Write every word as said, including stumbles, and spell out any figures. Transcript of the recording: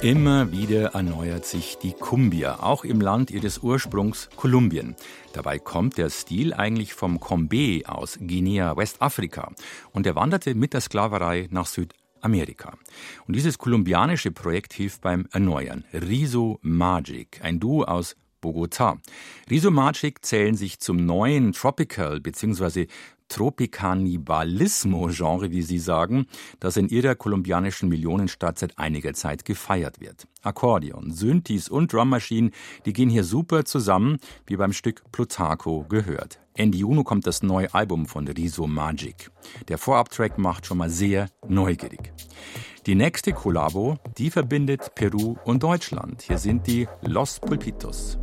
Immer wieder erneuert sich die Cumbia, auch im Land ihres Ursprungs Kolumbien. Dabei kommt der Stil eigentlich vom Combe aus Guinea, Westafrika. Und er wanderte mit der Sklaverei nach Südamerika. Und dieses kolumbianische Projekt hilft beim Erneuern. Rizzo Magic, ein Duo aus Bogotá. Rizzo Magic zählen sich zum neuen Tropical bzw. Tropicannibalismo-Genre, wie sie sagen, das in ihrer kolumbianischen Millionenstadt seit einiger Zeit gefeiert wird. Akkordeon, Synthes und Drummaschinen, die gehen hier super zusammen, wie beim Stück Plutarco gehört. Ende Juni kommt das neue Album von Rizzo Magic. Der Vorabtrack macht schon mal sehr neugierig. Die nächste Kollabo, die verbindet Peru und Deutschland. Hier sind die Los Pulpitos.